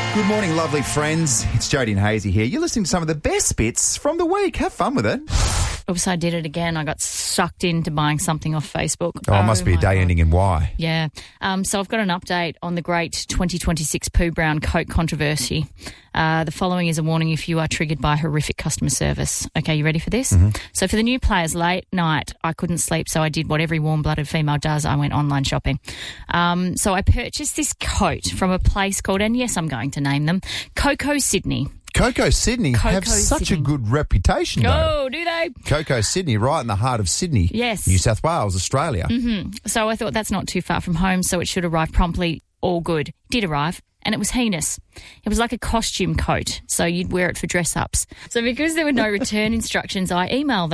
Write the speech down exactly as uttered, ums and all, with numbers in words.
Good morning, lovely friends. It's Jodie and Hazy here. You're listening to some of the best bits from the week. Have fun with it. Oops, I did it again. I got sucked into buying something off Facebook. Oh, it must be a day God. ending in Y. Yeah. Um, so I've got an update on the great twenty twenty-six Pooh Brown Coke controversy. Uh, the following is a warning if you are triggered by horrific customer service. Okay, you ready for this? Mm-hmm. So for the new players, late night, I couldn't sleep, so I did what every warm-blooded female does. I went online shopping. Um, so I purchased this coat from a place called, and yes, I'm going to name them, Coco Sydney. Coco Sydney Coco have such Sydney. a good reputation, though. Oh, do they? Coco Sydney, right in the heart of Sydney. Yes. New South Wales, Australia. Mm-hmm. So I thought that's not too far from home, so it should arrive promptly. All good. Did arrive. And it was heinous. It was like a costume coat, so you'd wear it for dress-ups. So because there were no return instructions, I emailed them.